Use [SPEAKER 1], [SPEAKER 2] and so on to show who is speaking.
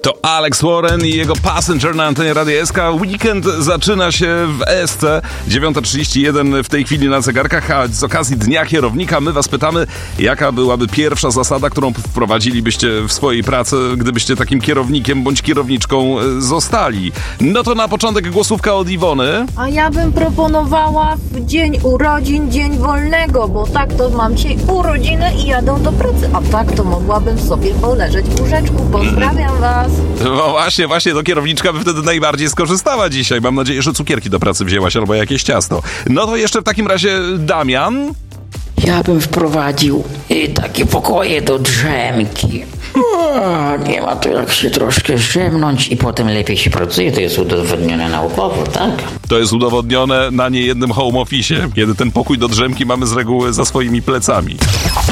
[SPEAKER 1] To Alex Warren i jego Passenger na antenie Radia SK. Weekend zaczyna się w SC. 9:31 w tej chwili na zegarkach, a z okazji Dnia Kierownika my was pytamy, jaka byłaby pierwsza zasada, którą wprowadzilibyście w swojej pracy, gdybyście takim kierownikiem bądź kierowniczką zostali. No to na początek głosówka od Iwony.
[SPEAKER 2] A ja bym proponowała w dzień urodzin, dzień wolnego, bo tak to mam dzisiaj urodziny i jadę do pracy, a tak to mogłabym sobie poleżeć w łóżeczku. Pozdrawiam was.
[SPEAKER 1] No właśnie, to kierowniczka by wtedy najbardziej skorzystała dzisiaj. Mam nadzieję, że cukierki do pracy wzięłaś albo jakieś ciasto. No to jeszcze w takim razie Damian.
[SPEAKER 3] Ja bym wprowadził takie pokoje do drzemki. Nie ma to jak się troszkę drzemnąć i potem lepiej się pracuje. To jest udowodnione naukowo, tak?
[SPEAKER 1] To jest udowodnione na niejednym home office, kiedy ten pokój do drzemki mamy z reguły za swoimi plecami.